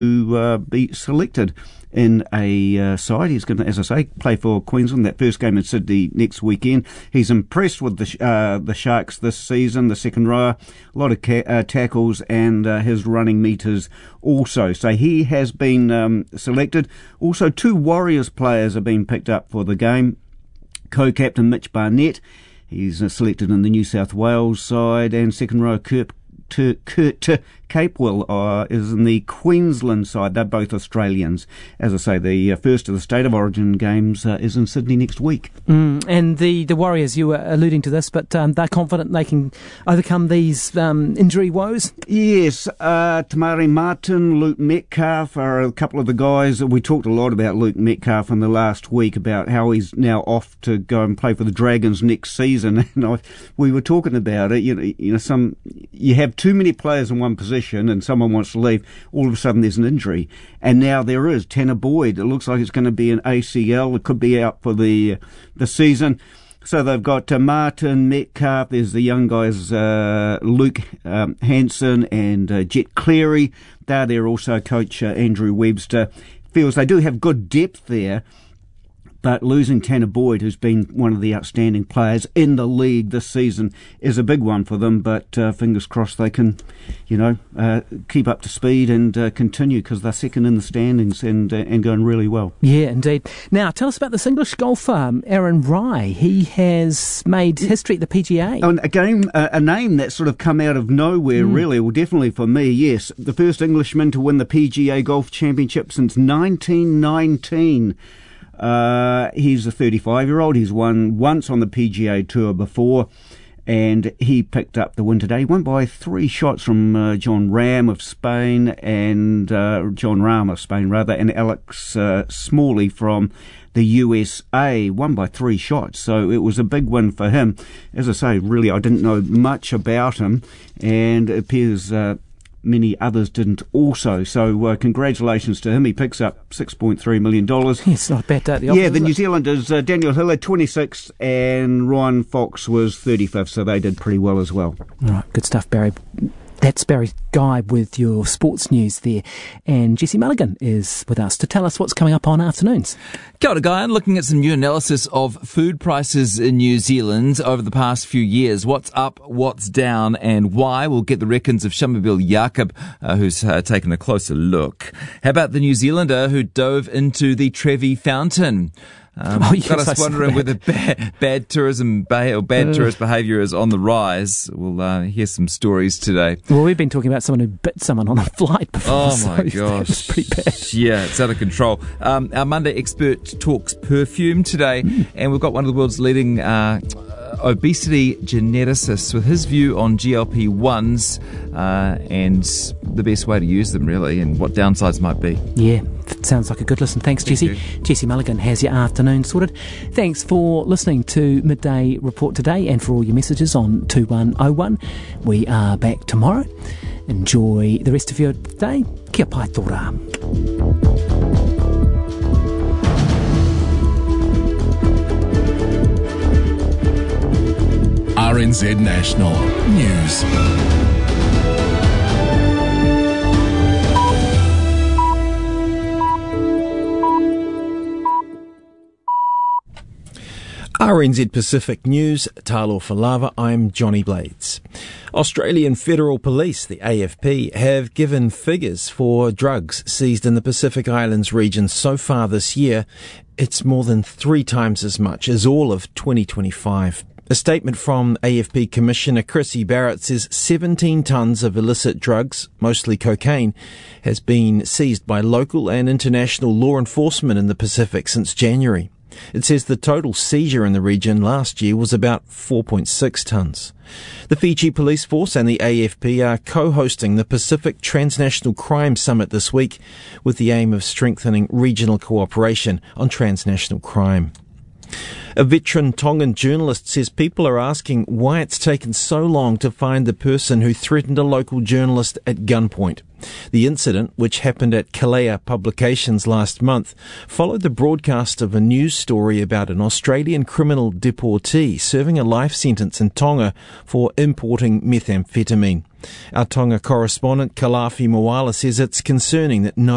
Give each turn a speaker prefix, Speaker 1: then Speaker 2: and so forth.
Speaker 1: to be selected in a side. He's going to, as I say, play for Queensland. That first game in Sydney next weekend. He's impressed with the Sharks this season, the second rower. A lot of tackles and his running meters also. So he has been selected. Also, 2 Warriors players have been picked up for the game. Co-captain Mitch Barnett, he's selected in the New South Wales side, and second rower Kurt Capewell is in the Queensland side. They're both Australians. As I say, the first of the State of Origin games is in Sydney next week.
Speaker 2: And the Warriors, you were alluding to this, but they're confident they can overcome these injury woes?
Speaker 1: Yes, Tamari Martin, Luke Metcalf are a couple of the guys. We talked a lot about Luke Metcalf in the last week about how he's now off to go and play for the Dragons next season. And we were talking about it. You know, you have too many players in one position and someone wants to leave, all of a sudden there's an injury. And now there is. Tanner Boyd, it looks like it's going to be an ACL. It could be out for the season. So they've got Martin, Metcalf, there's the young guys, Luke Hanson and Jet Cleary. They're there also. Coach Andrew Webster feels they do have good depth there. But losing Tanner Boyd, who's been one of the outstanding players in the league this season, is a big one for them. But fingers crossed they can, keep up to speed and continue, because they're second in the standings and going really well.
Speaker 2: Yeah, indeed. Now, tell us about this English golfer, Aaron Rai. He has made history at the PGA.
Speaker 1: And again, a name that's sort of come out of nowhere, really. Well, definitely for me, yes. The first Englishman to win the PGA Golf Championship since 1919. He's a 35-year-old. He's won once on the PGA Tour before, and he picked up the win today. He won by 3 shots from John Rahm of Spain and and Alex Smalley from the USA. Won by 3 shots, so it was a big win for him. As I say, really, I didn't know much about him, and it appears many others didn't also. So congratulations to him. He picks up $6.3 million.
Speaker 2: It's not a bad day at the office.
Speaker 1: Yeah, the New Zealanders, Daniel Hill had 26th and Ryan Fox was 35th, so they did pretty well as well.
Speaker 2: All right, good stuff, Barry. That's Barry Guy with your sports news there. And Jesse Mulligan is with us to tell us what's coming up on afternoons.
Speaker 3: Kia ora, Guy. I'm looking at some new analysis of food prices in New Zealand over the past few years. What's up, what's down, and why? We'll get the reckons of Shamabeel Jacob, who's taken a closer look. How about the New Zealander who dove into the Trevi Fountain?
Speaker 2: Yes,
Speaker 3: got us wondering whether bad tourist behaviour is on the rise. We'll hear some stories today.
Speaker 2: Well, we've been talking about someone who bit someone on a flight before.
Speaker 3: Oh my gosh,
Speaker 2: that was pretty bad.
Speaker 3: Yeah, it's out of control. Our Monday expert talks perfume today, and we've got one of the world's leading obesity geneticists with his view on GLP-1s and the best way to use them, really, and what downsides might be.
Speaker 2: Yeah, sounds like a good listen. Thanks, Jesse. Jesse Mulligan has your afternoon sorted. Thanks for listening to Midday Report today and for all your messages on 2101. We are back tomorrow. Enjoy the rest of your day. Kia pai tō rā.
Speaker 4: RNZ National News. RNZ Pacific News, Talo Falava, I'm Johnny Blades. Australian Federal Police, the AFP, have given figures for drugs seized in the Pacific Islands region so far this year. It's more than 3 times as much as all of 2025. A statement from AFP Commissioner Chrissy Barrett says 17 tonnes of illicit drugs, mostly cocaine, has been seized by local and international law enforcement in the Pacific since January. It says the total seizure in the region last year was about 4.6 tonnes. The Fiji Police Force and the AFP are co-hosting the Pacific Transnational Crime Summit this week with the aim of strengthening regional cooperation on transnational crime. A veteran Tongan journalist says people are asking why it's taken so long to find the person who threatened a local journalist at gunpoint. The incident, which happened at Kalea Publications last month, followed the broadcast of a news story about an Australian criminal deportee serving a life sentence in Tonga for importing methamphetamine. Our Tonga correspondent, Kalafi Moala, says it's concerning that no